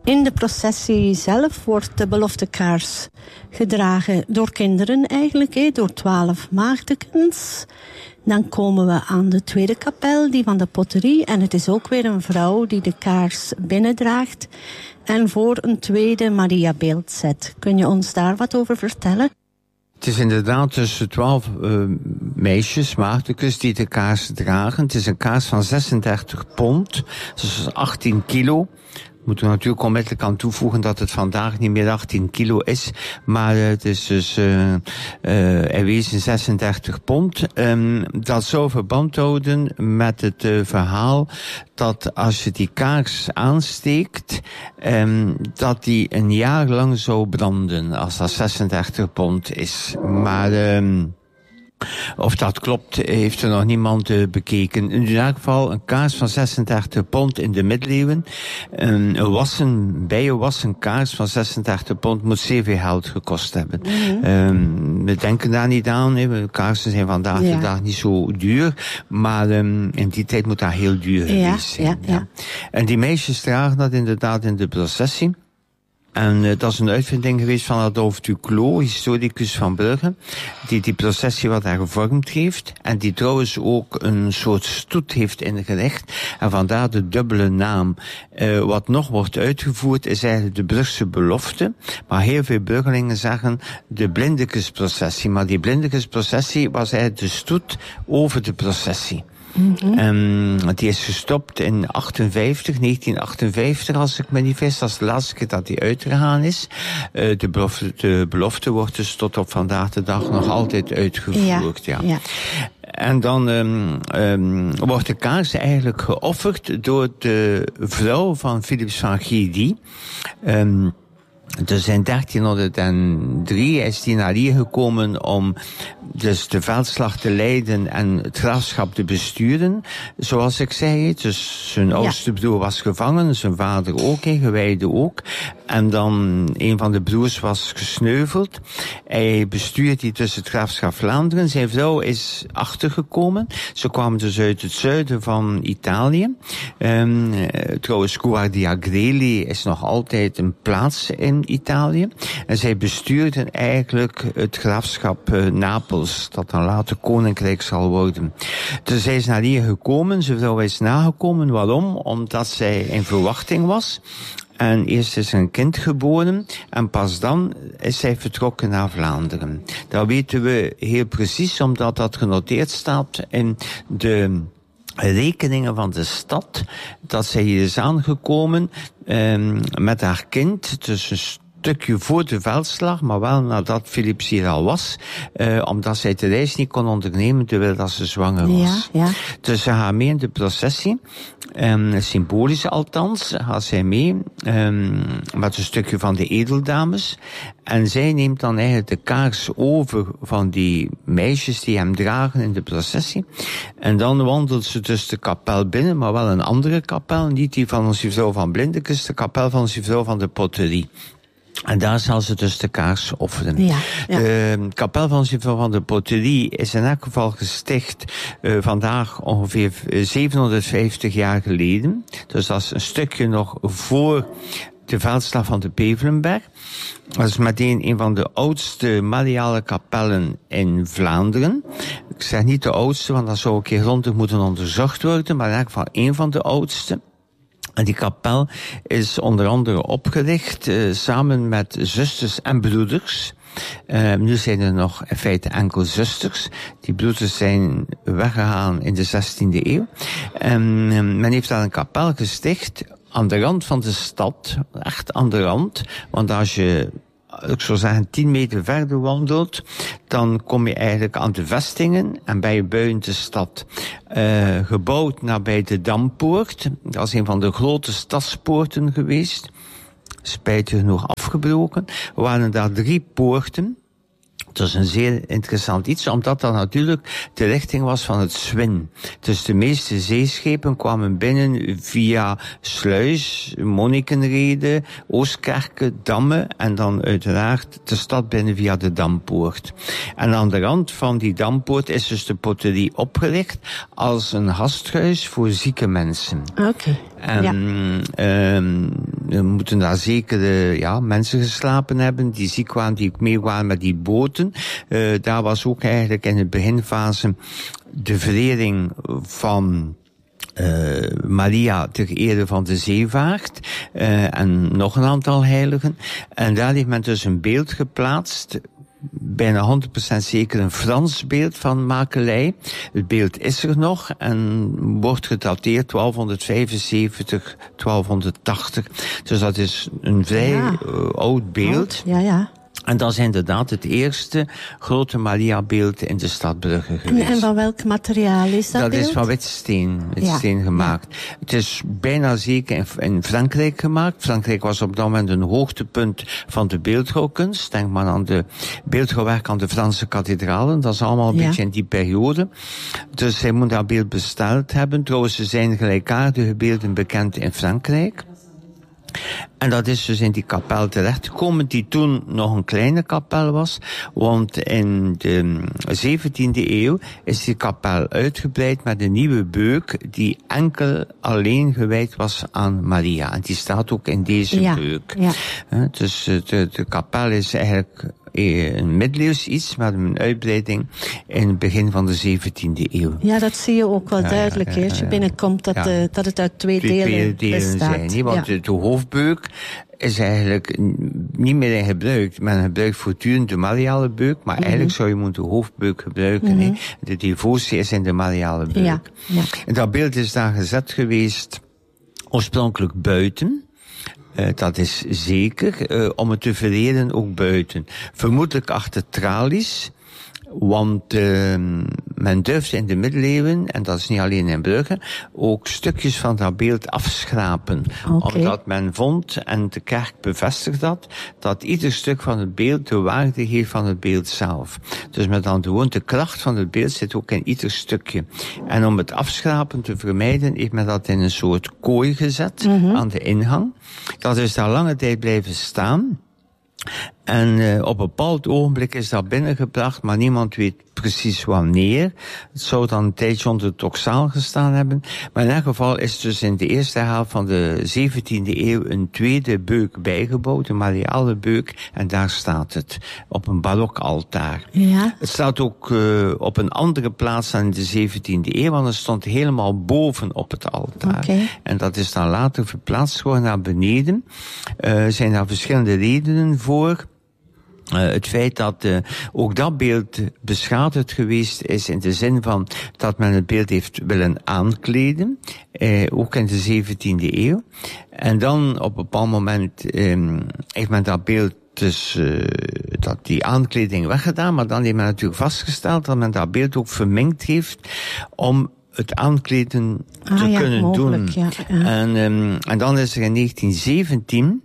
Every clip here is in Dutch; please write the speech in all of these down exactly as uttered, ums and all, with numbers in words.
In de processie zelf wordt de beloftekaars gedragen door kinderen eigenlijk, he, door twaalf maagdekens. Dan komen we aan de tweede kapel, die van de potterie. En het is ook weer een vrouw die de kaars binnendraagt. En voor een tweede Maria-beeld zet. Kun je ons daar wat over vertellen? Het is inderdaad tussen twaalf uh, meisjes, maagdekens, die de kaars dragen. Het is een kaars van zesendertig pond, dus achttien kilo. Moeten we natuurlijk onmiddellijk aan toevoegen dat het vandaag niet meer achttien kilo is. Maar uh, het is dus uh, uh, in wezen zesendertig pond. Um, dat zou verband houden met het uh, verhaal dat als je die kaars aansteekt, um, dat die een jaar lang zou branden, als dat zesendertig pond is. Maar Um, Of dat klopt, heeft er nog niemand uh, bekeken. In ieder geval een kaars van zesendertig pond in de middeleeuwen. Een, een wassen, bijenwassen kaars van zesendertig pond moet zeer veel geld gekost hebben. Mm-hmm. Um, we denken daar niet aan. He. Kaarsen zijn vandaag ja. de dag niet zo duur. Maar um, in die tijd moet dat heel duur geweest ja, zijn. Ja, ja. Ja. En die meisjes dragen dat inderdaad in de processie. En uh, dat is een uitvinding geweest van Adolphe Duclos, historicus van Brugge, die die processie wat daar gevormd heeft. En die trouwens ook een soort stoet heeft ingericht. En vandaar de dubbele naam. Uh, wat nog wordt uitgevoerd is eigenlijk de Brugse belofte. Maar heel veel Bruggelingen zeggen de blindekesprocessie. Maar die blindekesprocessie was eigenlijk de stoet over de processie. Mm-hmm. Um, die is gestopt in achtenvijftig, negentien achtenvijftig, als ik me niet vergis. Dat is de laatste keer dat die uitgegaan is. Uh, de, belofte, de belofte wordt dus tot op vandaag de dag nog altijd uitgevoerd. Ja, ja. ja. En dan um, um, wordt de kaars eigenlijk geofferd door de vrouw van Philips van Guédi. Um, Dus in dertienhonderddrie is hij naar hier gekomen om dus de veldslag te leiden en het graafschap te besturen. Zoals ik zei, dus zijn oudste ja. broer was gevangen, zijn vader ook, he, gewijde ook. En dan een van de broers was gesneuveld. Hij bestuurde die tussen het graafschap Vlaanderen. Zijn vrouw is achtergekomen. Ze kwamen dus uit het zuiden van Italië. Um, trouwens, Guardiagreli is nog altijd een plaats in Italië. En zij bestuurden eigenlijk het graafschap uh, Napels, dat dan later koninkrijk zal worden. Dus zij is naar hier gekomen, zijn vrouw is nagekomen. Waarom? Omdat zij in verwachting was. En eerst is er een kind geboren en pas dan is zij vertrokken naar Vlaanderen. Dat weten we heel precies, omdat dat genoteerd staat in de rekeningen van de stad, dat zij hier is aangekomen um, met haar kind, dus een stukje voor de veldslag, maar wel nadat Philips hier al was, uh, omdat zij de reis niet kon ondernemen terwijl dat ze zwanger was. Ja, ja. Dus ze gaat mee in de processie, um, symbolisch althans, gaat zij mee um, met een stukje van de edeldames. En zij neemt dan eigenlijk de kaars over van die meisjes die hem dragen in de processie. En dan wandelt ze dus de kapel binnen, maar wel een andere kapel, niet die van onze vrouw van Blindekes, de kapel van onze vrouw van de potterie. En daar zal ze dus de kaars offeren. Ja, ja. De kapel van onze vrouw van de potterie is in elk geval gesticht uh, vandaag ongeveer zevenhonderdvijftig jaar geleden. Dus dat is een stukje nog voor de veldslag van de Pevelenberg. Dat is meteen een van de oudste Mariale kapellen in Vlaanderen. Ik zeg niet de oudste, want dat zou een keer grondig moeten onderzocht worden, maar in elk geval een van de oudste. En die kapel is onder andere opgericht uh, samen met zusters en broeders. Uh, nu zijn er nog in feite enkel zusters. Die broeders zijn weggegaan in de zestiende eeuw. En uh, men heeft daar een kapel gesticht aan de rand van de stad, echt aan de rand. Want als je, ik zou zeggen, tien meter verder wandelt, dan kom je eigenlijk aan de vestingen en ben je buiten de stad. Uh, gebouwd nabij de Dampoort. Dat is een van de grote stadspoorten geweest. Spijtig genoeg afgebroken. Er waren daar drie poorten. Dat is een zeer interessant iets, omdat dat natuurlijk de richting was van het Zwin. Dus de meeste zeeschepen kwamen binnen via Sluis, Monnikenrede, Oostkerke, Damme en dan uiteraard de stad binnen via de Dampoort. En aan de rand van die Dampoort is dus de potterie opgericht als een gasthuis voor zieke mensen. Oké. Okay. En ja. um, er moeten daar zeker uh, ja, mensen geslapen hebben die ziek waren, die ook mee waren met die boten. Uh, daar was ook eigenlijk in de beginfase de verering van Uh, Maria ter ere van de zeevaart uh, en nog een aantal heiligen. En daar heeft men dus een beeld geplaatst, bijna honderd procent zeker een Frans beeld van makelij. Het beeld is er nog en wordt gedateerd twaalfhonderdvijfenzeventig, twaalfhonderdtachtig. Dus dat is een vrij ja. uh, oud beeld. Oud, ja, ja. En dat is inderdaad het eerste grote Maria-beeld in de stad Brugge geweest. En, en van welk materiaal is dat Dat beeld? is van witsteen, witsteen ja. gemaakt. Ja. Het is bijna zeker in, in Frankrijk gemaakt. Frankrijk was op dat moment een hoogtepunt van de beeldhouwkunst. Denk maar aan de beeldhouwwerk aan de Franse kathedralen. Dat is allemaal een ja. beetje in die periode. Dus zij moet dat beeld besteld hebben. Trouwens, er zijn gelijkaardige beelden bekend in Frankrijk. En dat is dus in die kapel terechtgekomen, die toen nog een kleine kapel was, want in de zeventiende eeuw is die kapel uitgebreid met een nieuwe beuk die enkel alleen gewijd was aan Maria. En die staat ook in deze ja, beuk. Ja. Dus de, de kapel is eigenlijk een middeleeuws iets, met een uitbreiding in het begin van de zeventiende eeuw. Ja, dat zie je ook wel ja, duidelijk, ja, ja, als je binnenkomt, dat, ja. uh, dat het uit twee, twee delen, delen bestaat. Zijn, niet? Want ja. de, de hoofdbeuk is eigenlijk niet meer in gebruik. Men gebruikt voortdurend de Mariale beuk, maar mm-hmm. eigenlijk zou je moeten de hoofdbeuk gebruiken. Mm-hmm. De devotie is in de Mariale beuk. Ja, ja. En dat beeld is daar gezet geweest, oorspronkelijk buiten. Uh, dat is zeker, uh, om het te vereren ook buiten. Vermoedelijk achter tralies, want uh, men durfde in de middeleeuwen, en dat is niet alleen in Brugge, ook stukjes van dat beeld afschrapen. Okay. Omdat men vond, en de kerk bevestigt dat, dat ieder stuk van het beeld de waarde heeft van het beeld zelf. Dus met andere woorden, de kracht van het beeld zit ook in ieder stukje. En om het afschrapen te vermijden, heeft men dat in een soort kooi gezet, mm-hmm. aan de ingang. Dat is daar lange tijd blijven staan. En uh, op een bepaald ogenblik is dat binnengebracht, maar niemand weet precies wanneer. Het zou dan een tijdje onder het toxaal gestaan hebben. Maar in elk geval is dus in de eerste helft van de zeventiende eeuw een tweede beuk bijgebouwd, een Mariale beuk, en daar staat het, op een barokaltaar. Ja. Het staat ook uh, op een andere plaats dan in de zeventiende eeuw, want het stond helemaal boven op het altaar. Okay. En dat is dan later verplaatst geworden naar beneden. Er uh, zijn daar verschillende redenen voor. Uh, het feit dat uh, ook dat beeld beschadigd geweest is in de zin van dat men het beeld heeft willen aankleden, uh, ook in de zeventiende eeuw. En dan op een bepaald moment um, heeft men dat beeld dus uh, dat die aankleding weggedaan, maar dan heeft men natuurlijk vastgesteld dat men dat beeld ook verminkt heeft om het aankleden ah, te ja, kunnen mogelijk, doen. Ja, ja. En, um, en dan is er in negentien zeventien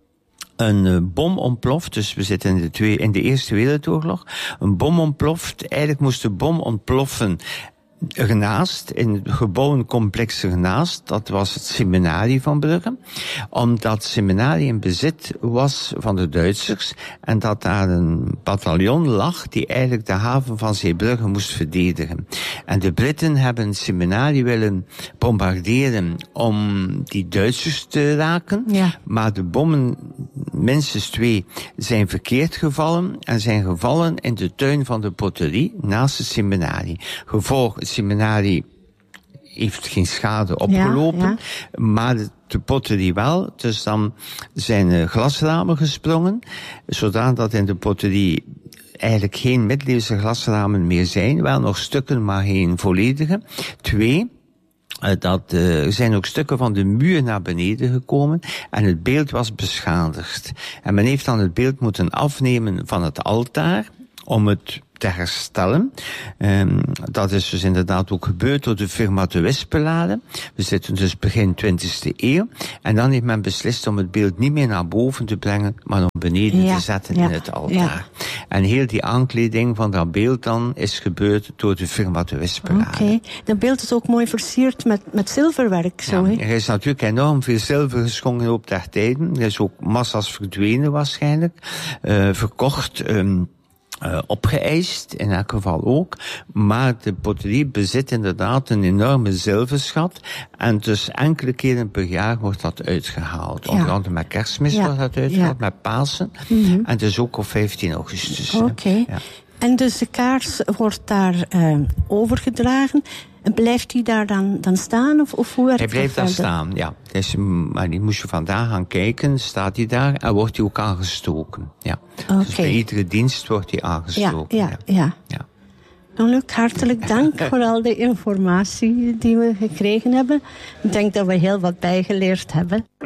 een uh, bom ontploft, dus we zitten in de, twee, in de Eerste Wereldoorlog. Een bom ontploft, eigenlijk moest de bom ontploffen ernaast, in het gebouwencomplex ernaast, dat was het seminarie van Brugge, omdat het seminarie in bezit was van de Duitsers en dat daar een bataljon lag die eigenlijk de haven van Zeebrugge moest verdedigen. En de Britten hebben het seminarie willen bombarderen om die Duitsers te raken, ja. Maar de bommen, minstens twee, zijn verkeerd gevallen en zijn gevallen in de tuin van de poterie naast het seminarie. Gevolg, het seminarie heeft geen schade opgelopen, ja, ja. Maar de, de poterie wel. Dus dan zijn er glasramen gesprongen, zodat in de poterie eigenlijk geen middeleeuwse glasramen meer zijn. Wel nog stukken, maar geen volledige. Twee, Uh, dat uh, er zijn ook stukken van de muur naar beneden gekomen en het beeld was beschadigd. En men heeft dan het beeld moeten afnemen van het altaar om het te herstellen. Um, dat is dus inderdaad ook gebeurd door de firma de Wispelade. We zitten dus begin twintigste eeuw. En dan heeft men beslist om het beeld niet meer naar boven te brengen, maar om beneden ja, te zetten ja, in het altaar. Ja. En heel die aankleding van dat beeld dan is gebeurd door de firma de Wispelade. Oké, okay. Dat beeld is ook mooi versierd met, met zilverwerk. Zo, ja, er is natuurlijk enorm veel zilver geschonken op der tijden. Er is ook massa's verdwenen waarschijnlijk. Uh, verkocht. Um, Uh, opgeëist, in elk geval ook. Maar de poterie bezit inderdaad een enorme zilverschat. En dus enkele keren per jaar wordt dat uitgehaald. Ja. Onder andere met Kerstmis ja. wordt dat uitgehaald, ja. met Pasen. Mm-hmm. En dus ook op vijftien augustus. Oké. Okay. Ja. En dus de kaars wordt daar uh, overgedragen. En blijft die daar dan, dan staan? Of, of hoe werkt hij blijft daar staan, ja. Dus, maar die moest je vandaag gaan kijken, staat hij daar en wordt hij ook aangestoken. Ja. Okay. Dus bij iedere dienst wordt hij aangestoken. Ja, ja, ja. ja. ja. Nou, Luc, hartelijk dank voor al de informatie die we gekregen hebben. Ik denk dat we heel wat bijgeleerd hebben.